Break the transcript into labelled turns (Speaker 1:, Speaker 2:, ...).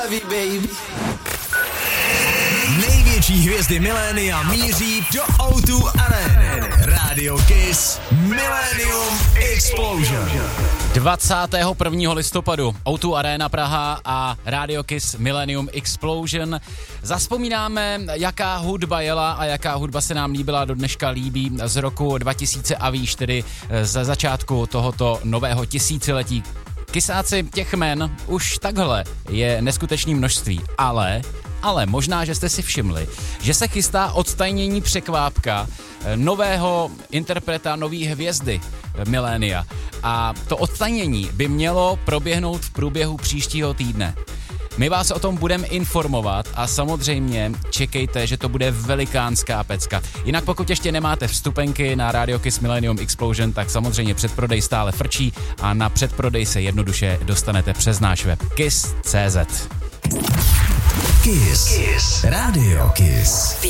Speaker 1: heavy, baby.
Speaker 2: Největší hvězdy milénia míří do O2 Areny. Radio Kiss Millennium Explosion.
Speaker 3: 21. listopadu O2 Arena Praha a Radio Kiss Millennium Explosion. Zazpomínáme, jaká hudba jela a jaká hudba se nám líbila, do dneška líbí z roku 2000 a výš, tedy ze začátku tohoto nového tisíciletí. Kysáci, těch jmen už takhle je neskutečné množství, ale možná, že jste si všimli, že se chystá odstajnění překvápka nového interpreta, nový hvězdy milénia. A to odstajnění by mělo proběhnout v průběhu příštího týdne. My vás o tom budeme informovat a samozřejmě čekejte, že to bude velikánská pecka. Jinak pokud ještě nemáte vstupenky na Radio Kiss Millennium Explosion, tak samozřejmě předprodej stále frčí a na předprodej se jednoduše dostanete přes náš web kiss.cz.
Speaker 2: Kiss. Radio Kiss.